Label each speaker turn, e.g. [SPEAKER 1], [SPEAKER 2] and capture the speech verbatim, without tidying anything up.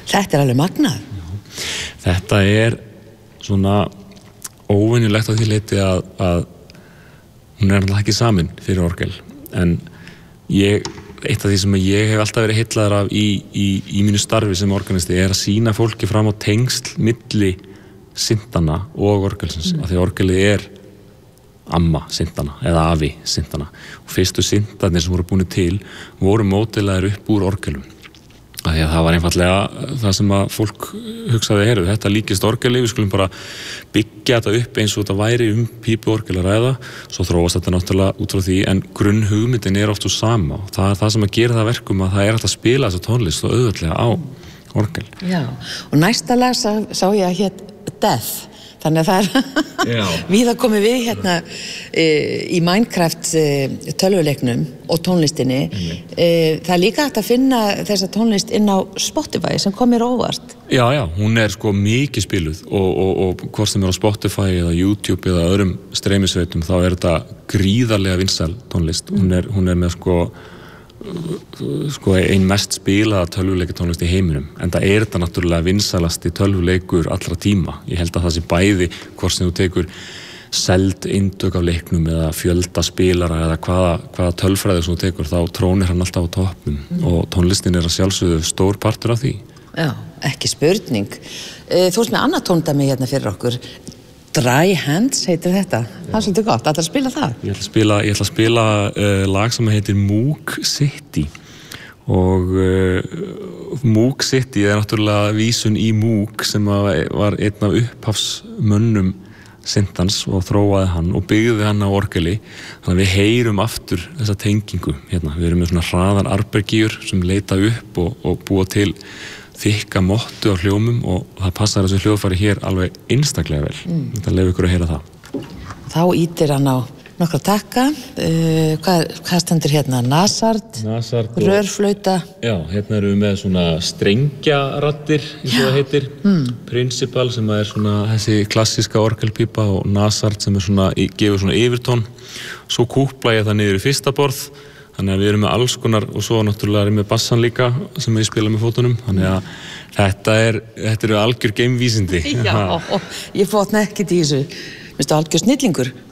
[SPEAKER 1] Þetta er alveg magnað.
[SPEAKER 2] Já. Þetta er svona óvenjulegt að því leyti að, að hún er alltaf ekki samin fyrir orgel, en ég, eitt af því sem ég hef alltaf verið heillaður af í, í, í mínu starfi sem organisti er að sýna fólki fram á tengsl milli syntana og orgelsins, mm. af því orgelið er amma syntana eða afi syntana og fyrstu syntarnir sem voru búin til voru mótilegar upp úr orgelum. Af því að það var einfallega það sem að fólk hugsaði, heyrðu, þetta líkist orgeli, við skulum bara byggja þetta upp eins og þetta væri um pípuorgel að ræða, svo þróast þetta náttúrulega út frá því, en grunnhugmyndin er oft svo sama og það er það sem að gera það verkum að það er hægt að spila þessa tónlist og auðveldlega á orgel.
[SPEAKER 1] Já, og næsta lag sá, sá ég að hét Death, þannig að það er við að komið við hérna e, í Minecraft e, tölvuleiknum og tónlistinni. Mm. E, það er líka hægt að finna þessa tónlist inn á Spotify sem kom mér óvart.
[SPEAKER 2] Já, já, hún er sko mikið spiluð og, og, og hvort sem er á Spotify eða YouTube eða öðrum streymisveitum þá er þetta gríðarlega vinsæl tónlist. Mm. Hún er, hún er með sko sko ein mest spilaða tölvuleikatónlist í heiminum, en það er þetta náttúrulega vinsælasti tölvuleikur allra tíma. Ég held að það sé bæði hvort sem þú tekur seld eintök af leiknum eða fjölda spilara eða hvaða, hvaða tölfræði sem þú tekur, þá trónir hann alltaf á toppnum. Mm. Og tónlistin er að sjálfsögðu stór partur af því.
[SPEAKER 1] Já, ekki spurning. Þú ert með annað tóndæmi hérna fyrir okkur. Dry Hands heitir þetta. Já. Það er svolítið gott. Ætlar að spila það?
[SPEAKER 2] Ég ætla að spila, ég ætla að spila uh, lag sem heitir Moog City og uh, Moog City er náttúrulega vísun í Moog sem var einn af upphafsmönnum syntans og þróaði hann og byggði hann á orgeli, þannig að við heyrum aftur þessa tengingu hérna. Við erum með svona hraðar arpeggjur sem leita upp og, og búa til þykka mottu á hljómum og það passar þessu hljóðfæri hér alveg einstaklega vel. Mm. Þetta leyfir ykkur að heyra það.
[SPEAKER 1] Þá ítir hann á nokkra takka. Uh, hvað, hvað stendur hérna? Nasard,
[SPEAKER 2] Nasard og,
[SPEAKER 1] rörflauta. Já,
[SPEAKER 2] hérna erum við með svona strengjaraddir, eins og það heitir. Mm. Principal sem er svona þessi klassíska orgelpípa og Nasard sem er svona, gefur svona yfirtón. Svo kúpla ég það niður í fyrsta borð. Þannig að við erum með alls konar og svo náttúrulega erum við með bassan líka sem við spila með fótunum. Þannig að þetta er, þetta eru algjör geimvísindi.
[SPEAKER 1] Já, ég fótna ekkert í þessu. Minnstu algjör snillingur.